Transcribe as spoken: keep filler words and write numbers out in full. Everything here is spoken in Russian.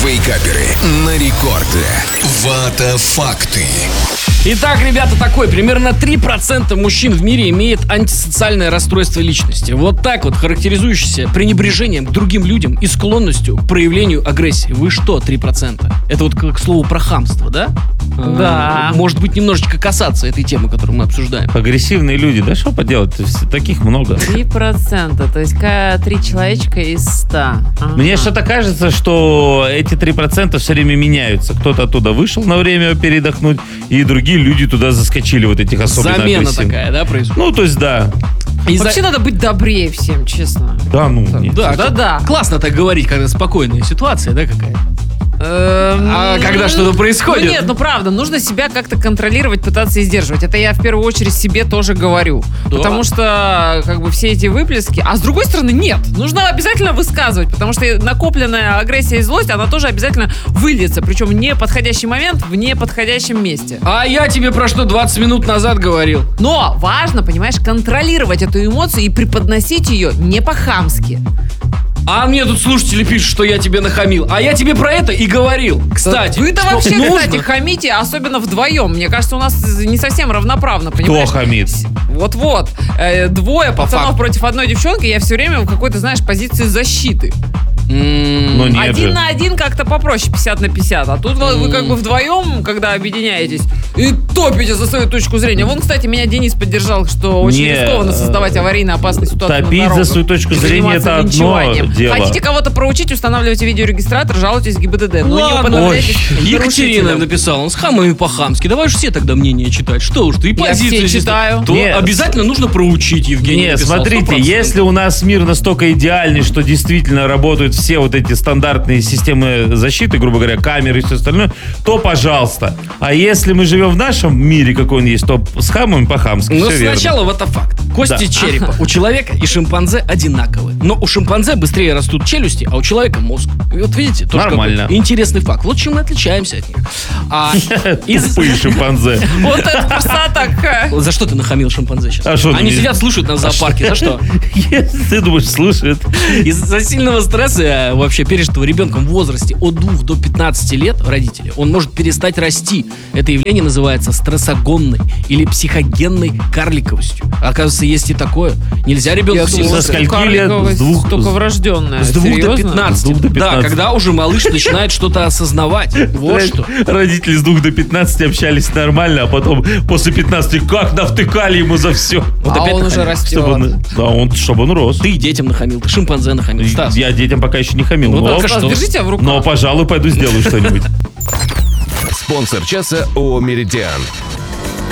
Вейкаперы на рекорде. Вата факты. Итак, ребята, такой, примерно три процента мужчин в мире имеет антисоциальное расстройство личности. Вот так вот, характеризующееся пренебрежением к другим людям и склонностью к проявлению агрессии. Вы что, три процента? Это вот к, к слову про хамство, да? Да. А, может быть, немножечко касаться этой темы, которую мы обсуждаем. Агрессивные люди, да что поделать, таких много. Три процента, то есть три человечка из ста. Ага. Мне что-то кажется, что эти три процента все время меняются. Кто-то оттуда вышел на время передохнуть, и другие люди туда заскочили, вот этих особенно Замена агрессивных. такая, да, происходит? Ну, то есть, да. И Вообще за... надо быть добрее всем, честно. Да, ну, нет. Да, Да, да. Классно так говорить, когда спокойная ситуация, да, какая? А когда что-то происходит? Ну нет, ну правда, нужно себя как-то контролировать, пытаться и сдерживать. Это я в первую очередь себе тоже говорю. Да. Потому что как бы все эти выплески... А с другой стороны, нет. Нужно обязательно высказывать, потому что накопленная агрессия и злость, она тоже обязательно выльется. Причем в неподходящий момент, в неподходящем месте. А я тебе про что двадцать минут назад говорил. Но важно, понимаешь, контролировать эту эмоцию и преподносить ее не по-хамски. А мне тут слушатели пишут, что я тебе нахамил. А я тебе про это и говорил. Кстати, Вы-то что вообще, нужно- кстати, хамите, особенно вдвоем. Мне кажется, у нас не совсем равноправно, понимаешь? Кто хамит? Вот-вот. Э, двое По пацанов факту. против одной девчонки, я все время в какой-то, знаешь, позиции защиты. М, Ну, нет один же. на один как-то попроще, пятьдесят на пятьдесят. А тут вы, вы как бы вдвоем, когда объединяетесь, и топите за свою точку зрения. Вон, кстати, меня Денис поддержал, что очень Не, рискованно создавать аварийно опасные ситуации на Топить за дорогах. свою точку И зрения — заниматься это одно линчеванием. дело. Хотите кого-то проучить, устанавливайте видеорегистратор, жалуйтесь в ГИБДД. Но не Ладно. уподобляйтесь Ой. Екатерина нарушителям. написала, он с хамами по-хамски. Давай уж все тогда мнение читать. Что уж ты, и Я позиции все здесь- читаю. То Нет. обязательно нужно проучить, Евгений Нет, написал, смотрите, сто процентов. если у нас мир настолько идеальный, что действительно работают все вот эти стандартные системы защиты, грубо говоря, камеры и все остальное, то пожалуйста. А если мы живем в нашем мире, какой он есть, то с хамами по-хамски. Но все верно. сначала вот это факт. Кости Да. черепа у человека и шимпанзе одинаковые. Но у шимпанзе быстрее растут челюсти, а у человека мозг. И вот видите, тоже Нормально. какой интересный факт. Вот чем мы отличаемся от них. А, из- Тупые шимпанзе. Вот это красота какая. За что ты нахамил шимпанзе сейчас? А что ты Они мне- сидят, слушают нас в зоопарке. За что? Если ты думаешь, слушает. Из-за сильного стресса, э, вообще пережитого ребенком в возрасте от двух до пятнадцати лет родители, он может перестать расти. Это явление называется стрессогонной или психогенной карликовостью. Оказывается, есть и такое. Нельзя ребенку Я сильно думала, Со что скольки карликовость лет? С двух- только врожденная. С двух до Серьезно? пятнадцати. С двух до Да, пятнадцати. когда уже малыш начинает что-то осознавать. Вот что. Родители с двух до пятнадцати общались нормально, а потом после пятнадцати как навтыкали ему за все. Вот А опять он уже нахамил. растет. Чтобы он, да, он, чтобы он рос. Ты детям нахамил, ты шимпанзе нахамил. Стас. Я детям пока еще не хамил. Ну, но, только Стас, что. держи тебя в руках. но, пожалуй, пойду сделаю что-нибудь. Спонсор часа ООО «Меридиан».